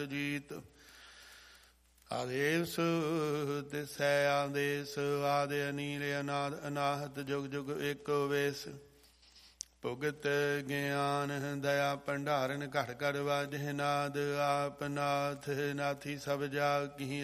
ਜੀਤ ਆਦੇਸ ਤਿਸੈ ਆਦੇਸ ਆਦਿ ਅਨੀਲ ਅਨਾਦ ਅਨਾਹਤ ਜੁਗ ਜੁਗ ਏਕੋ ਵੇਸ ਭੁਗਤ ਗਿਆਨ ਦਇਆ ਭੰਡਾਰਨ ਘਟ ਘਟ ਵਾਜਹਿ ਨਾਦ ਆਪ ਨਾਥ ਨਾਥੀ ਸਭ ਜਾ ਕੀ